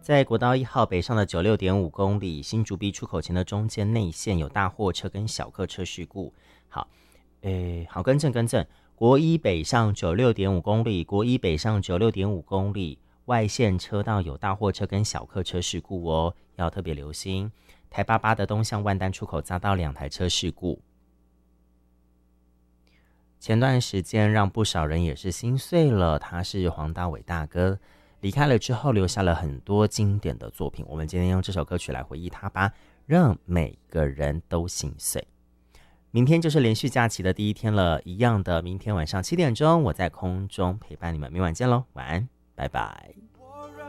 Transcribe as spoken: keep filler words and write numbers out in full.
在国道一号北上的九六点五公里，新竹 B 出口前的中间内线有大货车跟小客车事故。好，诶，好，更正更正，国一北上九六点五公里，国一北上九六点五公里，外线车道有大货车跟小客车事故哦，要特别留心。台八八的东向万丹出口匝道两台车事故。前段时间让不少人也是心碎了，他是黄大炜大哥，离开了之后留下了很多经典的作品，我们今天用这首歌曲来回忆他吧，让每个人都心碎。明天就是连续假期的第一天了，一样的，明天晚上七点钟我在空中陪伴你们，明晚见喽，晚安，拜拜。